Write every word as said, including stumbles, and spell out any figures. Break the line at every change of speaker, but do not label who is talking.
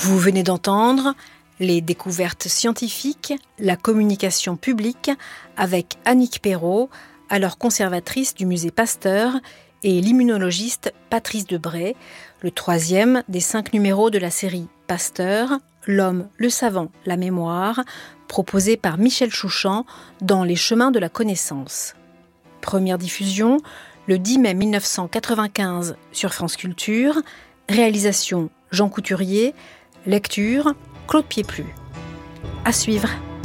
Vous venez d'entendre les découvertes scientifiques, la communication publique avec Annick Perrault, alors conservatrice du musée Pasteur, et l'immunologiste Patrice Debray, le troisième des cinq numéros de la série Pasteur, l'homme, le savant, la mémoire, proposé par Michel Chouchan dans Les chemins de la connaissance. Première diffusion le dix mai mille neuf cent quatre-vingt-quinze sur France Culture, réalisation Jean Couturier, lecture Claude Pieplu. À suivre.